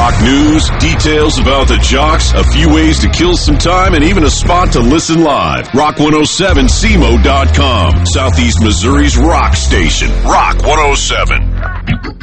Rock news, details about the jocks, a few ways to kill some time, and even a spot to listen live. Rock107cmo.com, Southeast Missouri's rock station. Rock 107.